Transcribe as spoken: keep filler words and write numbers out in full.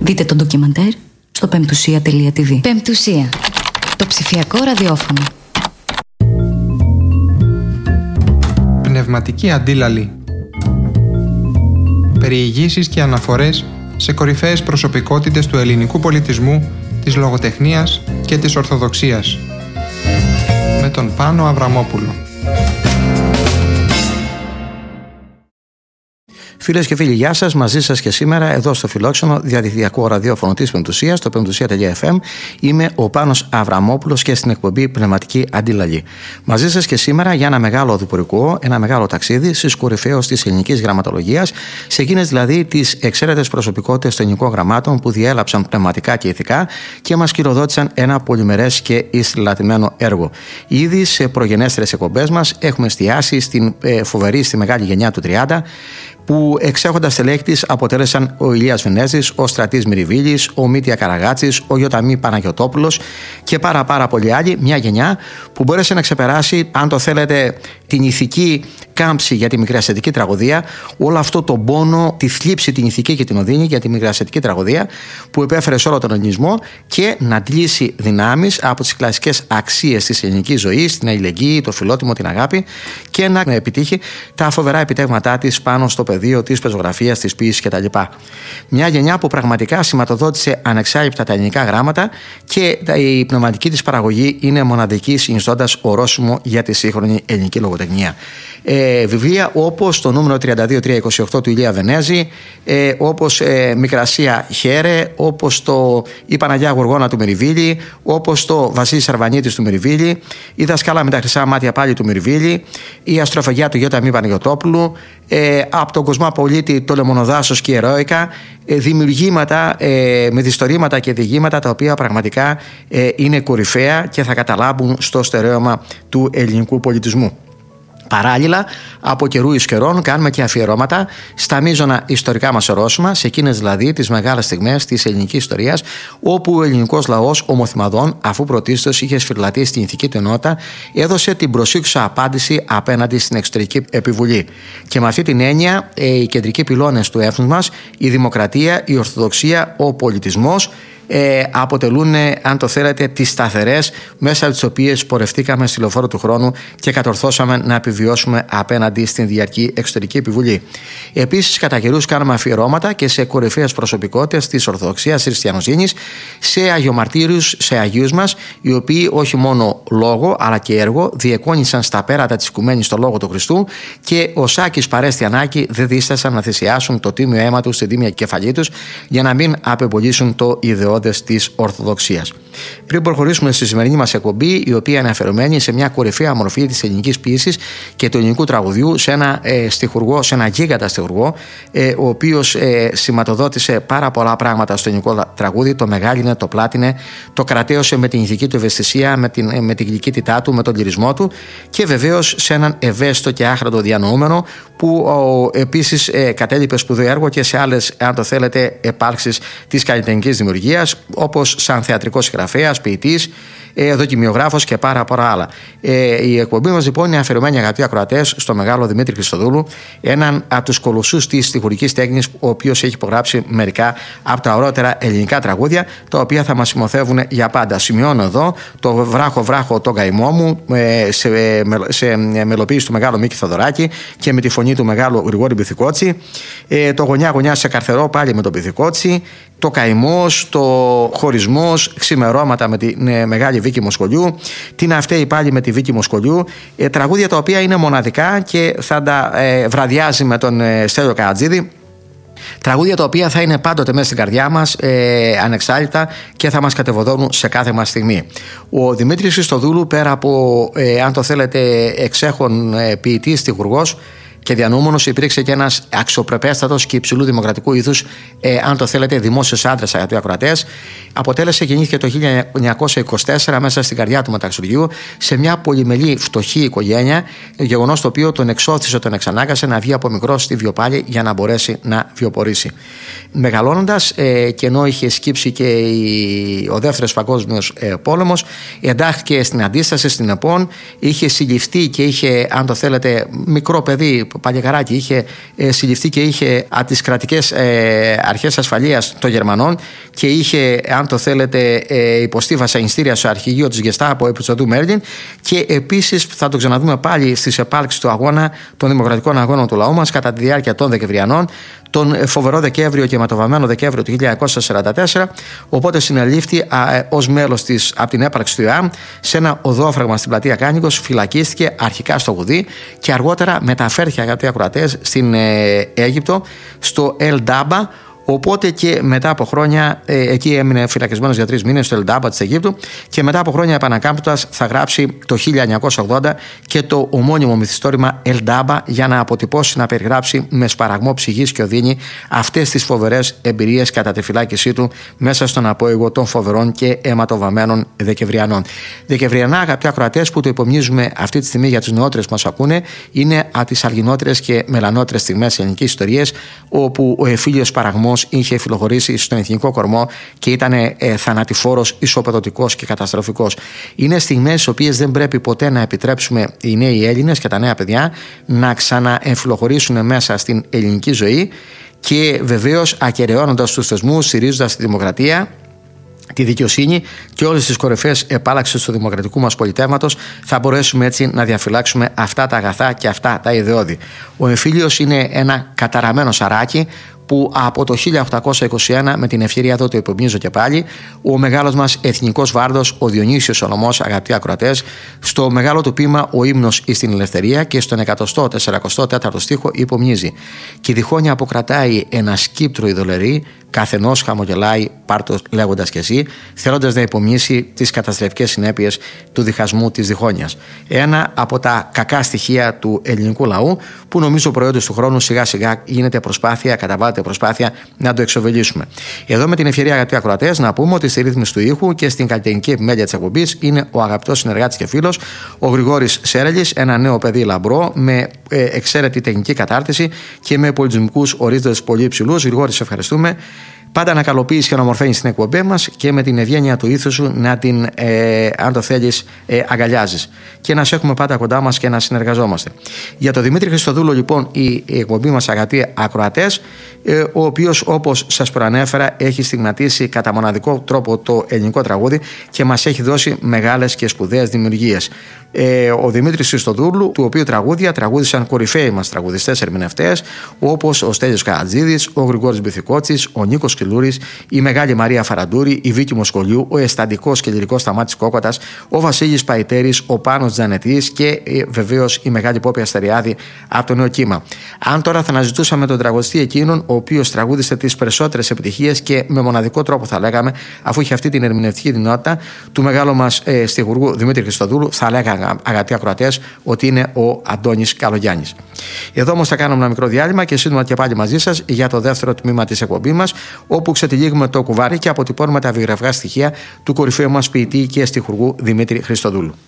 Δείτε το ντοκιμαντέρ στο πεμπτουσία τελεία τι βι. Πεμπτουσία. Το ψηφιακό ραδιόφωνο. Πνευματική αντίλαλη. Περιηγήσεις και αναφορές σε κορυφαίες προσωπικότητες του ελληνικού πολιτισμού, της λογοτεχνίας και της Ορθοδοξίας. Με τον Πάνο Αβραμόπουλο. Φίλες και φίλοι, γεια σας. Μαζί σας και σήμερα εδώ στο φιλόξενο διαδικτυακό ραδιόφωνο της Πεμπτουσίας, το πεμπτουσία τελεία εφ εμ. Είμαι ο Πάνος Αβραμόπουλος και στην εκπομπή Πνευματική Αντίλαλη. Μαζί σας και σήμερα για ένα μεγάλο οδηπορικό, ένα μεγάλο ταξίδι στις κορυφαίους της ελληνικής γραμματολογίας, σε εκείνες δηλαδή τις εξαίρετες προσωπικότητες των ελληνικών γραμμάτων που διέλαψαν πνευματικά και ηθικά και μας κληροδότησαν ένα πολυμερές και εισλατημένο έργο. Ήδη σε προγενέστερες εκπομπές μας έχουμε εστιάσει στην ε, φοβερή, στη μεγάλη γενιά του τριάντα, που εξέχοντας στελέχη αποτέλεσαν ο Ηλίας Βενέζης, ο Στρατής Μυριβίλης, ο Μήτια Καραγάτσης, ο Γιωταμί Παναγιωτόπουλος και πάρα πάρα πολλοί άλλοι. Μια γενιά που μπόρεσε να ξεπεράσει, αν το θέλετε, την ηθική κάμψη για τη μικρασιατική τραγωδία, όλο αυτό το πόνο, τη θλίψη την ηθική και την οδύνη για τη μικρασιατική τραγωδία που επέφερε σε όλο τον ελληνισμό, και να αντλήσει δυνάμεις από τις κλασικές αξίες της ελληνικής ζωής, την αλληλεγγύη, το φιλότιμο, την αγάπη, και να επιτύχει τα φοβερά επιτεύγματά της πάνω στο πεδίο της πεζογραφίας, της ποίησης κτλ. Μια γενιά που πραγματικά σηματοδότησε ανεξάρτητα τα ελληνικά γράμματα και η πνευματική της παραγωγή είναι μοναδική, συνιστώντας ορόσημο για τη σύγχρονη ελληνική λογοτεχνία. Ε, βιβλία όπως το νούμερο τριάντα δύο τριακόσια είκοσι οκτώ του Ηλία Βενέζη, ε, όπως ε, Μικρασία Χέρε, όπως το Η Παναγιά Γοργόνα του Μυριβίλη, όπως το Βασίλης Σαρβανίτης του Μυριβίλη, Η Δασκάλα με τα χρυσά μάτια πάλι του Μυριβίλη, Η Αστροφαγιά του Γιώταμι Παναγιωτόπουλου, ε, από τον Κοσμαπολίτη το Λεμονοδάσος και η Ηρώικα, ε, δημιουργήματα, ε, μυθιστορήματα και διηγήματα τα οποία πραγματικά ε, είναι κορυφαία και θα καταλάβουν στο στερέωμα του ελληνικού πολιτισμού. Παράλληλα, από καιρού εις καιρών κάνουμε και αφιερώματα στα μείζωνα ιστορικά μας ορόσημα, σε εκείνες δηλαδή τις μεγάλες στιγμές της ελληνικής ιστορίας, όπου ο ελληνικός λαός ομοθυμαδών, αφού πρωτίστως είχε σφυρλατεί στην ηθική του ενότητα, έδωσε την προσήκουσα απάντηση απέναντι στην εξωτερική επιβολή. Και με αυτή την έννοια, οι κεντρικοί πυλώνες του έθνους μας, η δημοκρατία, η ορθοδοξία, ο πολιτισμός, Ε, αποτελούν, αν το θέλετε, τις σταθερές μέσα από τις οποίες πορευτήκαμε στη λεωφόρο του χρόνου και κατορθώσαμε να επιβιώσουμε απέναντι στην διαρκή εξωτερική επιβολή. Επίσης, κατά καιρούς κάνουμε αφιερώματα και σε κορυφαίες προσωπικότητες της Ορθοδοξίας, της Χριστιανοσύνης, σε αγιομαρτύριους, σε αγίους μας, οι οποίοι όχι μόνο λόγο αλλά και έργο διεκόνησαν στα πέρατα της οικουμένης στο λόγο του Χριστού, και ο Σάκης Παρέστη Ανάκη δεν δίστασαν να θυσιάσουν το τίμιο αίμα τους, την τίμια κεφαλή τους, για να μην απεμπολίσουν το ιδεώδες της Ορθοδοξίας. Πριν προχωρήσουμε στη σημερινή μας εκπομπή, η οποία είναι αφιερωμένη σε μια κορυφαία μορφή της ελληνικής ποίησης και του ελληνικού τραγουδιού, σε ένα ε, στιχουργό, σε ένα γίγαντα στιχουργό, ε, ο οποίος ε, σηματοδότησε πάρα πολλά πράγματα στο ελληνικό τραγούδι, το μεγάλινε, το πλάτινε, το κρατέωσε με την ηθική του ευαισθησία, με την, με την γλυκύτητά του, με τον λυρισμό του, και βεβαίως σε έναν ευαίσθητο και άχραντο διανοούμενο που επίσης ε, κατέλειπε σπουδαίο έργο και σε άλλες, αν το θέλετε, επάρξεις της καλλιτεχνικής δημιουργίας, όπως σαν θεατρικός συγγραφέας, ποιητής, ε, δοκιμιογράφος και πάρα πολλά άλλα. Ε, η εκπομπή μας λοιπόν είναι αφιερωμένη, αγαπητοί ακροατές, στο μεγάλο Δημήτρη Χριστοδούλου, έναν από τους κολοσσούς της στιχουργικής τέχνης, ο οποίος έχει υπογράψει μερικά από τα ωραίτερα ελληνικά τραγούδια, τα οποία θα μας συμμοθεύουν για πάντα. Σημειώνω εδώ το βράχο βράχο τον καημό μου, ε, σε, σε μελοποίηση του μεγάλου Μίκη Θοδωράκη και με τη φωνή του μεγάλου Γρηγόρη Μπιθικότσι, ε, το γωνιά γωνιά σε καρθερό πάλι με τον Μπιθικότσι, το καημός, το χωρισμός, ξημερώματα με τη ε, μεγάλη Βίκη Μοσκολιού, την Αυτέη πάλι με τη Βίκη Μοσκολιού, ε, τραγούδια τα οποία είναι μοναδικά και θα τα ε, βραδιάζει με τον ε, Στέλιο Καρατζίδη. Τραγούδια τα οποία θα είναι πάντοτε μέσα στην καρδιά μας, ε, ανεξάρτητα, και θα μας κατεβοδώνουν σε κάθε μας στιγμή. Ο Δημήτρης Χριστοδούλου, πέρα από, ε, αν το θέλετε, εξέχων ε, ποιητής, στιχουργός και διανοούμενος, υπήρξε και ένας αξιοπρεπέστατος και υψηλού δημοκρατικού ήθους, ε, αν το θέλετε, δημόσιος άντρας, αγαπητοί ακροατές. Αποτέλεσε, γεννήθηκε το χίλια εννιακόσια είκοσι τέσσερα μέσα στην καρδιά του Μεταξουργείου, σε μια πολυμελή φτωχή οικογένεια, γεγονός το οποίο τον εξώθησε, τον εξανάγκασε να βγει από μικρός στη βιοπάλη για να μπορέσει να βιοπορήσει. Μεγαλώνοντας, ε, και ενώ είχε σκύψει και η, ο δεύτερος παγκόσμιος ε, πόλεμος, εντάχθηκε στην αντίσταση, στην ΕΠΟΝ, είχε συλληφθεί και είχε, αν το θέλετε, μικρό παιδί, παλικαράκι, είχε ε, συλληφθεί και είχε από τις κρατικές ε, αρχές ασφαλείας των Γερμανών και είχε, αν το θέλετε, ε, υποστεί βασανιστήρια στο αρχηγείο της Γεστάπο επί του οδού Μέρλιν. Και επίσης θα το ξαναδούμε πάλι στις επάλξεις του αγώνα, των δημοκρατικών αγώνων του λαού μας κατά τη διάρκεια των Δεκεμβριανών, τον φοβερό Δεκέμβριο και αιματοβαμμένο Δεκέμβριο του χίλια εννιακόσια σαράντα τέσσερα. Οπότε συνελήφθη ως μέλος της από την έπαρξη του ΙΑΜ σε ένα οδόφραγμα στην πλατεία Κάνικος, φυλακίστηκε αρχικά στο Γουδί και αργότερα μεταφέρθηκε, αγαπητοί ακροατές, στην ε, Αίγυπτο, στο Ελ Ντάμπα. Οπότε και μετά από χρόνια, ε, εκεί έμεινε φυλακισμένος για τρεις μήνες στο Ελντάμπα της Αιγύπτου και μετά από χρόνια επανακάμπτοντας θα γράψει το χίλια εννιακόσια ογδόντα και το ομώνυμο μυθιστόρημα Ελντάμπα για να αποτυπώσει, να περιγράψει με σπαραγμό ψυχής και οδύνη αυτές τις φοβερές εμπειρίες κατά τη φυλάκισή του μέσα στον απόϊγο των φοβερών και αιματοβαμμένων Δεκεμβριανών. Δεκεμβριανά, αγαπητοί ακροατές, που το υπομνίζουμε αυτή τη στιγμή για τους νεότερες που μας ακούνε, είναι από τις αλγινότερες και μελανότερες στιγμές της ελληνικής ιστορίας, όπου ο εφήλιος παραγμός είχε φιλοχωρήσει στον εθνικό κορμό και ήταν ε, θανατηφόρος, ισοπεδωτικός και καταστροφικός. Είναι στιγμές στις οποίες δεν πρέπει ποτέ να επιτρέψουμε οι νέοι Έλληνες και τα νέα παιδιά να ξαναεμφυλοχωρήσουν μέσα στην ελληνική ζωή και βεβαίως ακεραιώνοντας τους θεσμούς, στηρίζοντας τη δημοκρατία, τη δικαιοσύνη και όλες τις κορυφαίες επάλαξεις του δημοκρατικού μας πολιτεύματος, θα μπορέσουμε έτσι να διαφυλάξουμε αυτά τα αγαθά και αυτά τα ιδεώδη. Ο εμφύλιος είναι ένα καταραμένο σαράκι που από το χίλια οκτακόσια είκοσι ένα, με την ευκαιρία εδώ το υπομνίζω και πάλι, ο μεγάλος μας εθνικός βάρδος, ο Διονύσιος Σολωμός, αγαπητοί ακροατές, στο μεγάλο του ποίημα «Ο ύμνος εις την ελευθερία» και στον εκατοστό τεσσαρακοστό τέταρτο στίχο υπομνίζει «Κι η διχόνοια που κρατάει ένα σκύπτρο ειδωλερή, καθενός χαμογελάει, πάρτο λέγοντας κι εσύ», θέλοντας να υπομνήσει τις καταστροφικές συνέπειες του διχασμού της διχόνοιας. Ένα από τα κακά στοιχεία του ελληνικού λαού, που νομίζω προϊόντος του χρόνου σιγά σιγά γίνεται προσπάθεια, καταβάλλεται προσπάθεια να το εξοβελήσουμε. Εδώ, με την ευκαιρία, αγαπητοί ακροατές, να πούμε ότι στη ρύθμιση του ήχου και στην καλλιτεχνική επιμέλεια της εκπομπής είναι ο αγαπητός συνεργάτης και φίλος, ο Γρηγόρης Σέρελης, ένα νέο παιδί λαμπρό με ε, εξαίρετη τεχνική κατάρτιση και με πολιτισμικούς ορίζοντες πολύ υψηλούς. Γρηγόρη, σε ευχαριστούμε. Πάντα να καλοποιείς και να ομορφαίνεις την εκπομπή μας και με την ευγένεια του ήθου σου να την, ε, αν το θέλεις, ε, αγκαλιάζεις και να σε έχουμε πάντα κοντά μας και να συνεργαζόμαστε. Για τον Δημήτρη Χριστοδούλο, λοιπόν, η, η εκπομπή μας, αγαπητοί ακροατές, ε, ο οποίος, όπως σας προανέφερα, έχει στιγματίσει κατά μοναδικό τρόπο το ελληνικό τραγούδι και μας έχει δώσει μεγάλες και σπουδαίες δημιουργίες. Ε, ο Δημήτρης Χριστοδούλου, του οποίου τραγούδια τραγούδισαν κορυφαίοι μας τραγουδιστές ερμηνευτές, όπως ο Στέλιος Καρατζίδης, ο Γρηγόρης Μπιθικότσης, ο Νίκος Κιλούρης, η Μεγάλη Μαρία Φαραντούρη, η Βίκη Μοσκολιού, ο αισθαντικός και λυρικός Σταμάτης Κόκοτας, ο Βασίλης Παϊτέρης, ο Πάνος Τζανετής και ε, βεβαίως η Μεγάλη Πόπη Αστεριάδη από το Νέο Κύμα. Αν τώρα θα αναζητούσαμε τον τραγουδιστή εκείνον, ο οποίος τραγούδισε τις περισσότερες επιτυχίες και με μοναδικό τρόπο, θα λέγαμε, αφού είχε αυτή την ερμηνευτική δυνατότητα, του μεγάλου μας ε, στιχουργού Δημήτρη Χριστοδούλου, θα λέγαμε, αγαπητοί ακροατές, ότι είναι ο Αντώνης Καλογιάννης. Εδώ όμως θα κάνουμε ένα μικρό διάλειμμα και σύντομα και πάλι μαζί σας για το δεύτερο τμήμα της εκπομπής μας, όπου ξετυλίγουμε το κουβάρι και αποτυπώνουμε τα βιογραφικά στοιχεία του κορυφαίου μας ποιητή και στιχουργού Δημήτρη Χριστοδούλου.